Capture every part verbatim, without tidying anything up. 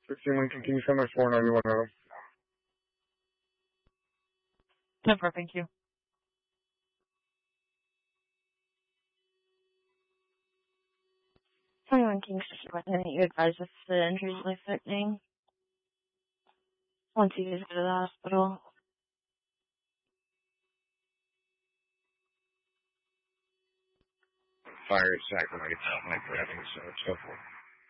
sixteen Lincoln, can you send us four ninety-one out? ten four, thank you. twenty-one Kings, Department, you advise if the injury is life-threatening. Once you guys go to the hospital. Fire at Sacramento, like for having so and so forth.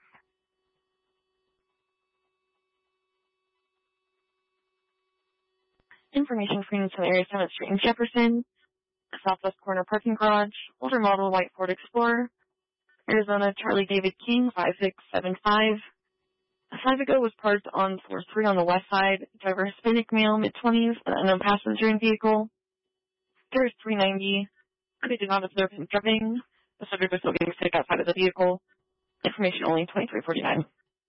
Information for units in the area, seventh Street in Jefferson, southwest corner parking garage, older model white Ford Explorer, Arizona Charlie David King, five six seven five. Five ago was parked on floor three on the west side. Driver Hispanic male, mid-twenties, an unknown passenger in vehicle. There is three ninety. They did not observe him driving. The subject was still getting sick outside of the vehicle. Information only twenty-three forty-nine.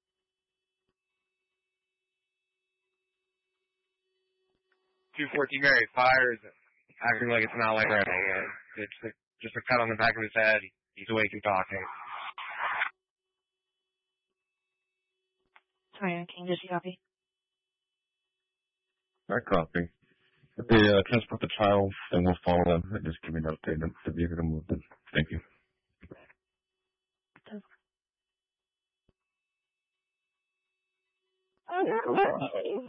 two fourteen Mary, fires, acting like it's not like running. It's a, just a cut on the back of his head. He's awake and talking. Sorry, can you just copy? I copy. If they uh, transport the child, then we'll follow them and just give me an update on the vehicle movement. Thank you. Oh, no.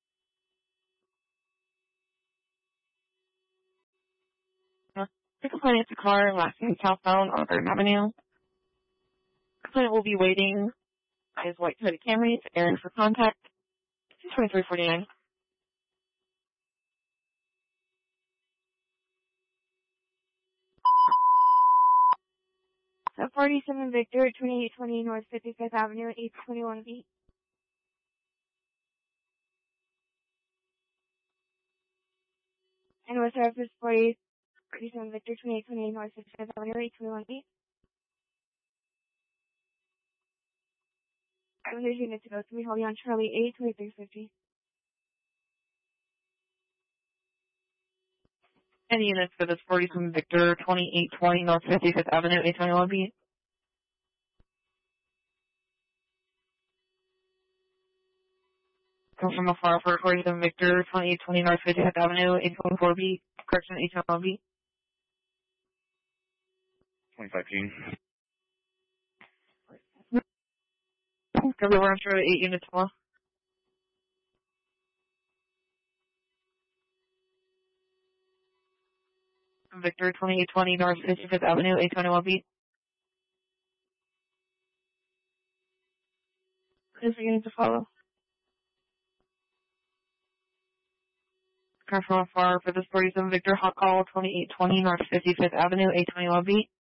The complainant at the car last seen southbound on third Avenue. Complainant will be waiting by his white Toyota Camry to Aaron for contact. twenty-three forty-nine. forty-seven Victor, twenty-eight twenty North fifty-fifth Avenue, eight twenty-one B. And with service forty-seven Victor, twenty-eight twenty North fifty-fifth Avenue, eight twenty-one B. I was unit to go to me, holding on Charlie eight, twenty-three fifty. Any units for this forty-seven Victor, twenty-eight twenty North fifty-fifth Avenue, eight twenty-one B. Come from afar for forty-seven Victor, twenty-eight twenty North fifty-fifth Avenue, eight twenty-four B. Correction, eight twenty-one B. twenty-five King. Cover one through eight units more. Victor, twenty-eight twenty North fifty-fifth Avenue, eight twenty-one B. Is beginning to follow. Car from afar for this forty-seven Victor, hot call, twenty-eight twenty North fifty-fifth Avenue, eight twenty-one B.